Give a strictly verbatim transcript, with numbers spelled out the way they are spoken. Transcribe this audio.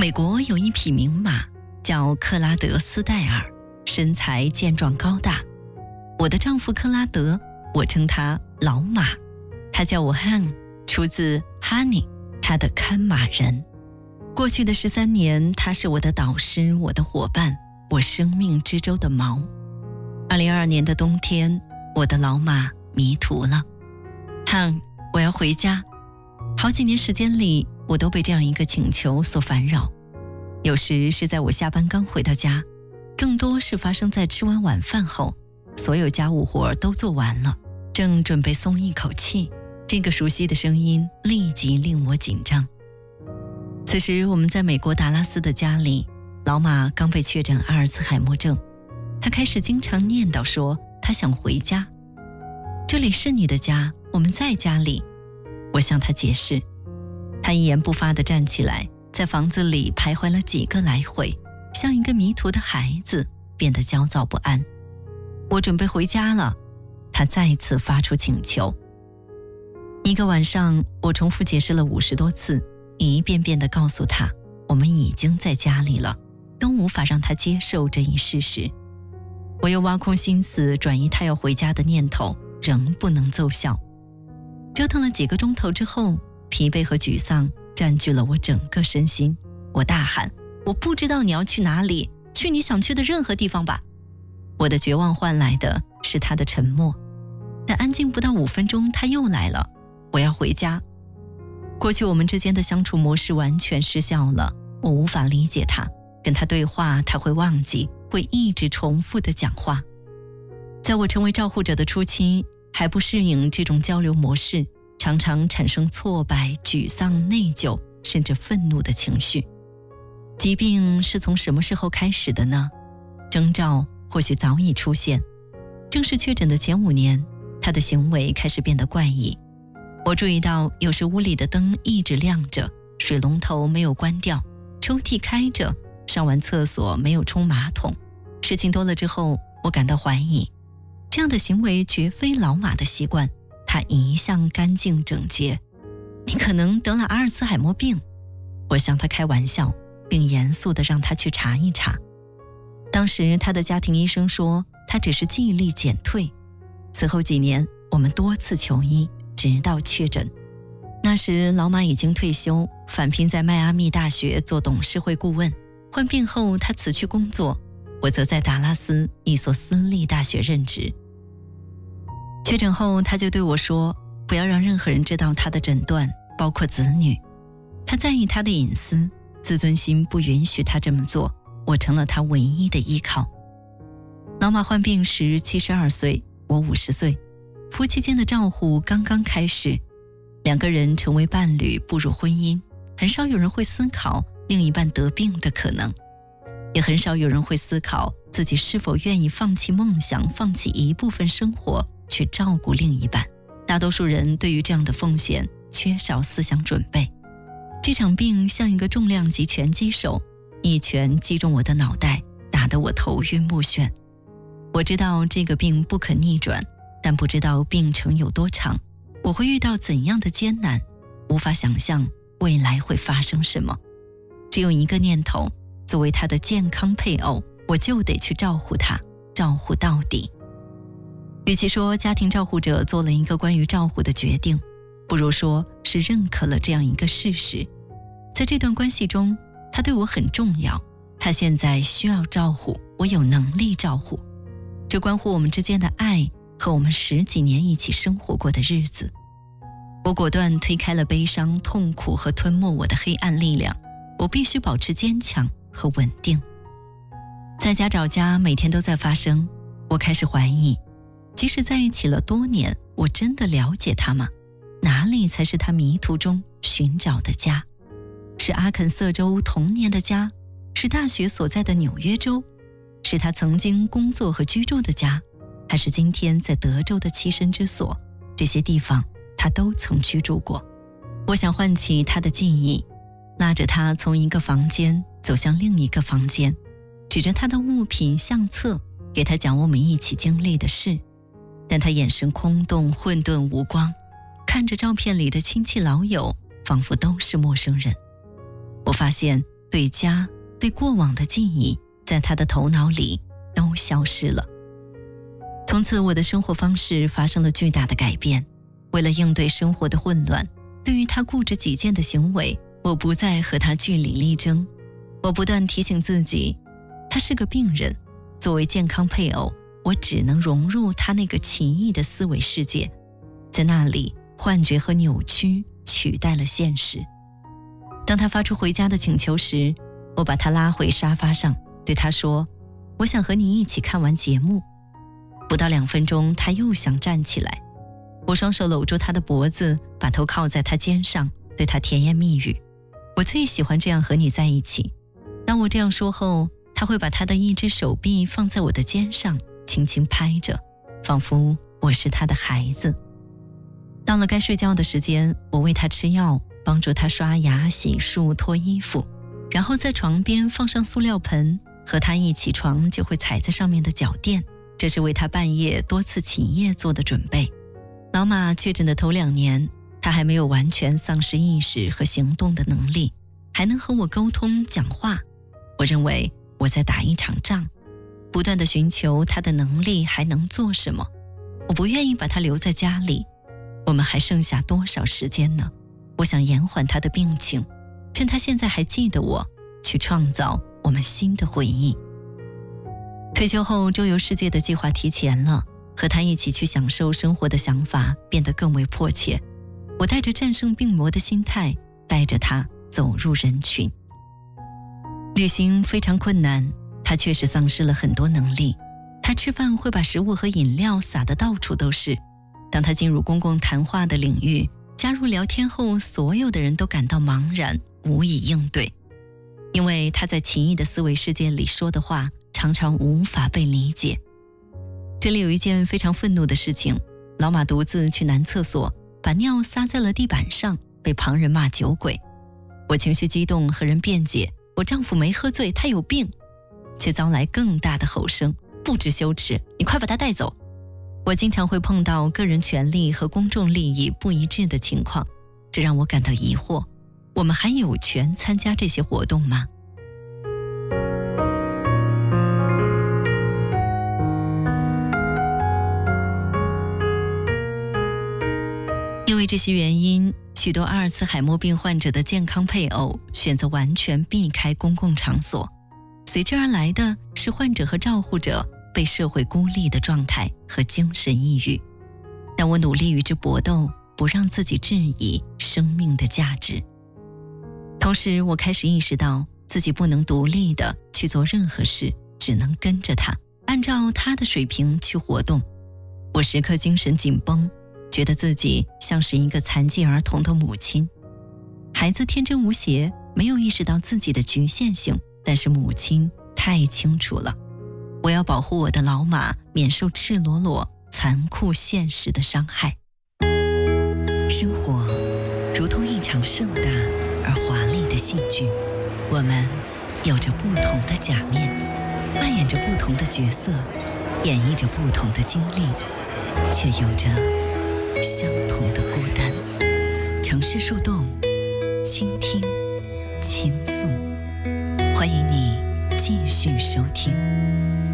美国有一匹名马叫克拉德斯戴尔，身材健壮高大。我的丈夫克拉德，我称他老马，他叫我 Han， 出自 Honey， 他的看马人。过去的十三年，他是我的导师，我的伙伴，我生命之舟的锚。二零二二年的冬天，我的老马迷途了。Han， 我要回家。好几年时间里，我都被这样一个请求所烦扰。有时是在我下班刚回到家，更多是发生在吃完晚饭后，所有家务活都做完了，正准备松一口气，这个熟悉的声音立即令我紧张。此时我们在美国达拉斯的家里，老马刚被确诊阿尔茨海默症，他开始经常念叨说他想回家。这里是你的家，我们在家里。我向他解释，他一言不发地站起来，在房子里徘徊了几个来回，像一个迷途的孩子，变得焦躁不安。我准备回家了，他再次发出请求。一个晚上，我重复解释了五十多次，一遍遍地告诉他，我们已经在家里了，都无法让他接受这一事实。我又挖空心思转移他要回家的念头，仍不能奏效。折腾了几个钟头之后，疲惫和沮丧占据了我整个身心。我大喊，我不知道你要去哪里，去你想去的任何地方吧。我的绝望换来的是他的沉默，但安静不到五分钟，他又来了，我要回家。过去我们之间的相处模式完全失效了，我无法理解他，跟他对话他会忘记，会一直重复的讲话。在我成为照护者的初期，还不适应这种交流模式，常常产生挫败、沮丧、内疚，甚至愤怒的情绪。疾病是从什么时候开始的呢？征兆或许早已出现。正式确诊的前五年，他的行为开始变得怪异。我注意到有时屋里的灯一直亮着，水龙头没有关掉，抽屉开着，上完厕所没有冲马桶。事情多了之后，我感到怀疑，这样的行为绝非老马的习惯，他一向干净整洁。你可能得了阿尔茨海默病，我向他开玩笑，并严肃地让他去查一查。当时他的家庭医生说他只是记忆力减退。此后几年，我们多次求医，直到确诊。那时老马已经退休，返聘在迈阿密大学做董事会顾问。患病后他辞去工作，我则在达拉斯一所私立大学任职。确诊后，他就对我说，不要让任何人知道他的诊断，包括子女。他在意他的隐私，自尊心不允许他这么做，我成了他唯一的依靠。老马患病时七十二岁，我五十岁，夫妻间的照护刚刚开始，两个人成为伴侣，步入婚姻，很少有人会思考另一半得病的可能，也很少有人会思考自己是否愿意放弃梦想，放弃一部分生活去照顾另一半。大多数人对于这样的风险缺少思想准备。这场病像一个重量级拳击手，一拳击中我的脑袋，打得我头晕目眩。我知道这个病不可逆转，但不知道病程有多长，我会遇到怎样的艰难，无法想象未来会发生什么。只有一个念头，作为他的健康配偶，我就得去照顾他，照顾到底。与其说家庭照护者做了一个关于照护的决定，不如说是认可了这样一个事实。在这段关系中，他对我很重要，他现在需要照顾，我有能力照顾。这关乎我们之间的爱和我们十几年一起生活过的日子。我果断推开了悲伤、痛苦和吞没我的黑暗力量，我必须保持坚强和稳定。在家找家每天都在发生，我开始怀疑，即使在一起了多年，我真的了解他吗？哪里才是他迷途中寻找的家？是阿肯色州童年的家？是大学所在的纽约州？是他曾经工作和居住的家？还是今天在德州的栖身之所？这些地方他都曾居住过。我想唤起他的记忆，拉着他从一个房间走向另一个房间，指着他的物品相册，给他讲我们一起经历的事。但他眼神空洞、混沌无光，看着照片里的亲戚老友，仿佛都是陌生人。我发现对家、对过往的记忆，在他的头脑里都消失了。从此我的生活方式发生了巨大的改变。为了应对生活的混乱，对于他固执己见的行为，我不再和他据理力争。我不断提醒自己，他是个病人，作为健康配偶，我只能融入他那个奇异的思维世界，在那里幻觉和扭曲取代了现实。当他发出回家的请求时，我把他拉回沙发上，对他说，我想和你一起看完节目。不到两分钟，他又想站起来。我双手搂住他的脖子，把头靠在他肩上，对他甜言蜜语，我最喜欢这样和你在一起。当我这样说后，他会把他的一只手臂放在我的肩上，轻轻拍着，仿佛我是他的孩子。到了该睡觉的时间，我喂他吃药，帮助他刷牙、洗漱、脱衣服，然后在床边放上塑料盆，和他一起床就会踩在上面的脚垫，这是为他半夜多次起夜做的准备。老马确诊的头两年，他还没有完全丧失意识和行动的能力，还能和我沟通讲话。我认为我在打一场仗，不断地寻求他的能力还能做什么。我不愿意把他留在家里，我们还剩下多少时间呢？我想延缓他的病情，趁他现在还记得我，去创造我们新的回忆。退休后周游世界的计划提前了，和他一起去享受生活的想法变得更为迫切。我带着战胜病魔的心态，带着他走入人群。旅行非常困难，他确实丧失了很多能力。他吃饭会把食物和饮料撒得到处都是。当他进入公共谈话的领域，加入聊天后，所有的人都感到茫然，无以应对。因为他在奇异的思维世界里说的话常常无法被理解。这里有一件非常愤怒的事情，老马独自去男厕所，把尿撒在了地板上，被旁人骂酒鬼。我情绪激动，和人辩解，我丈夫没喝醉，他有病，却遭来更大的吼声，不知羞耻，你快把他带走。我经常会碰到个人权利和公众利益不一致的情况，这让我感到疑惑，我们还有权参加这些活动吗？因为这些原因，许多阿尔茨海默病患者的健康配偶选择完全避开公共场所，随之而来的是患者和照护者被社会孤立的状态和精神抑郁。但我努力与之搏斗，不让自己质疑生命的价值。同时，我开始意识到自己不能独立地去做任何事，只能跟着他，按照他的水平去活动。我时刻精神紧绷，觉得自己像是一个残疾儿童的母亲。孩子天真无邪，没有意识到自己的局限性，但是母亲太清楚了。我要保护我的老马免受赤裸裸、残酷现实的伤害。生活如同一场盛大而华丽的戏剧，我们有着不同的假面，扮演着不同的角色，演绎着不同的经历，却有着相同的孤单。城市树洞，倾听，倾诉，欢迎你继续收听。